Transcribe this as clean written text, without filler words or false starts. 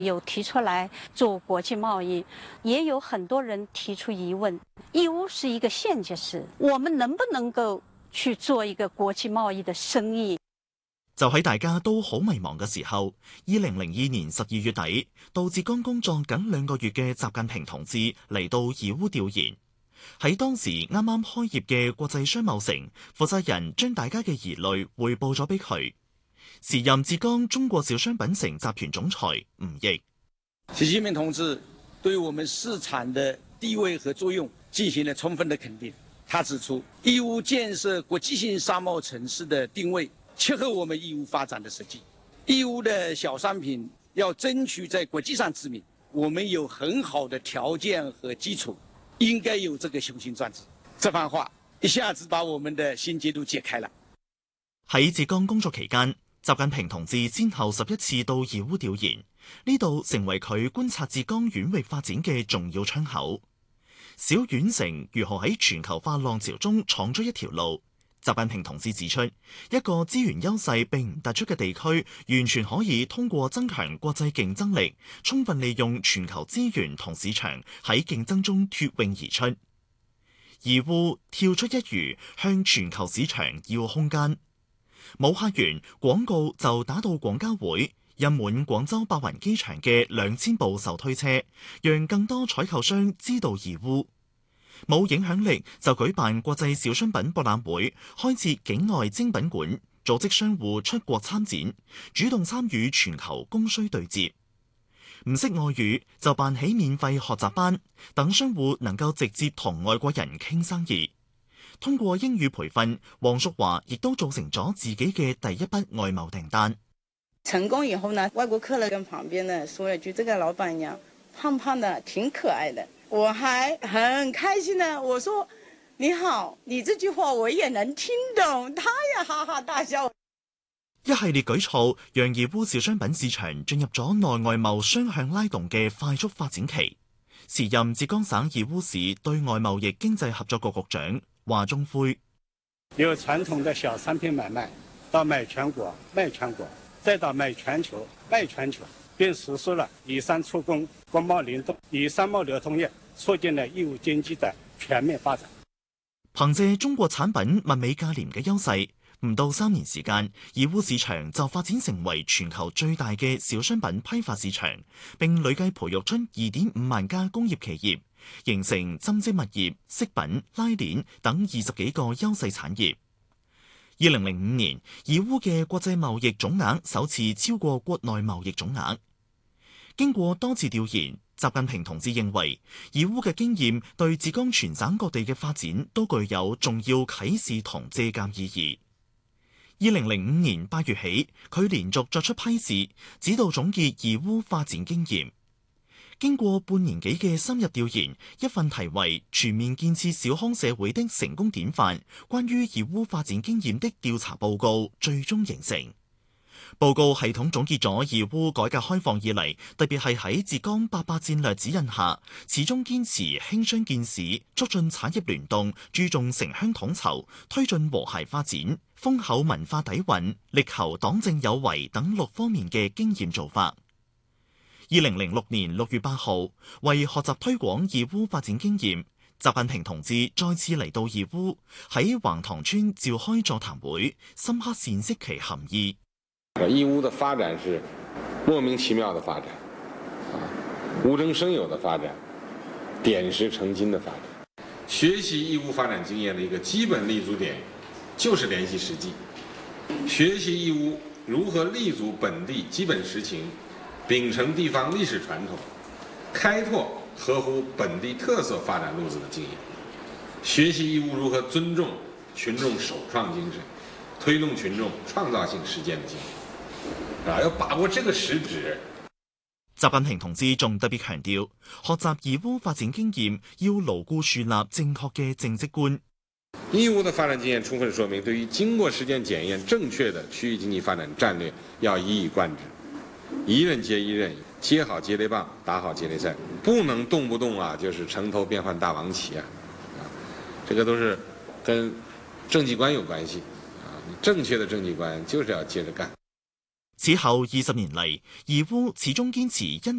有提出来做国际贸易，也有很多人提出疑問。義烏是一個縣級市，我們能不能夠去做一個國際貿易的生意？ 就喺大家都好迷茫嘅時候，2002年12月底，到浙江工作僅2個月嘅習近平同志嚟到義烏調研。喺當時啱啱開業嘅國際商貿城，負責人將大家嘅疑慮匯報咗俾佢。時任浙江中國小商品城集團總裁吳毅， 習近平同志對我們市場的地位和作用進行了充分的肯定。他指出，義烏建設國際性商貿城市的定位切合我們義烏發展的實際。義烏的小商品要爭取在國際上知名，我們有很好的條件和基礎，應該有這個雄心壯志。這番話一下子把我們的心結都解開了。 喺浙江工作期間，習近平同志先後11次到義烏調研，呢度成為佢觀察浙江縣域發展嘅重要窗口。小縣城如何喺全球化浪潮中闖出一條路？習近平同志指出，一個資源優勢並唔突出嘅地區，完全可以通過增強國際競爭力，充分利用全球資源同市場喺競爭中脫穎而出。義烏跳出一隅，向全球市場要空間。冇客源，廣告就打到廣交會，印滿廣州白雲機場嘅2000部手推車，讓更多採購商知道義烏。冇影響力就舉辦國際小商品博覽會，開設境外精品館，組織商戶出國參展，主動參與全球供需對接。唔識外語就辦起免費學習班，等商戶能夠直接同外國人傾生意。通過英語培訓，黃淑華亦都做成咗自己嘅第一筆外貿訂單。 成功以後呢，外國客人跟旁邊呢說一句：這個老闆娘胖胖的，挺可愛的。我還很開心呢，我說你好，你這句話我也能聽懂，他也哈哈大笑。 一系列舉措讓義烏小商品市場進入咗內外貿雙向拉動嘅快速發展期。時任浙江省義烏市對外貿易經濟合作局局長華中輝， 由傳統的小商品買賣到賣全國賣全國，再到賣全球賣全球，並實施了以商促工、國貿聯動、以商貿流通業，促進了義烏經濟的全面發展。 憑借中國產品物美價廉嘅優勢，唔到3年時間，義烏市場就發展成為全球最大嘅小商品批發市場，並累計培育出2.5萬家工業企業，形成針織物業、飾品、拉鏈等20幾個優勢產業。2005年，義烏嘅國際貿易總額首次超過國內貿易總額。經過多次調研，習近平同志認為，義烏嘅經驗對浙江全省各地嘅發展都具有重要啟示同借鑑意義。2005年8月起，佢連續作出批示，指導總結義烏發展經驗。經過半年幾嘅深入調研，一份題為《全面建設小康社會的成功典範》關於義烏發展經驗的調查報告最終形成。報告系統總結咗義烏改革開放以嚟，特別係喺浙江88戰略指引下，始終堅持興商建市，促進產業聯動，注重城鄉統籌，推進和諧發展，豐厚文化底蘊，力求黨政有為等6方面嘅經驗做法。2006年6月8號，為學習推廣義烏發展經驗，習近平同志再次嚟到義烏，喺橫塘村召開座談會，深刻闡釋其含義。 義烏的發展是莫名其妙的發展，無中生有的發展，點石成金的發展。學習義烏發展經驗的一個基本立足點，就是聯繫實際。學習義烏如何立足本地基本實情，秉承地方歷史傳統，開拓合乎本地特色發展路子的經驗。學習義烏如何尊重群眾首創精神，推動群眾創造性實踐的經驗。要把握這個實質。 習近平同志仲特別強調，學習義烏發展經驗要牢固樹立正確嘅政績觀。 義烏的發展經驗充分說明，對於經過實踐檢驗正確的區域經濟發展戰略，要一以貫之，一任接一任，接好接力棒，打好接力賽，不能動不動就是城頭變換大王旗這個都是跟政績觀有關係正確的政績觀就是要接着幹。 此後20年嚟，義烏始終堅持因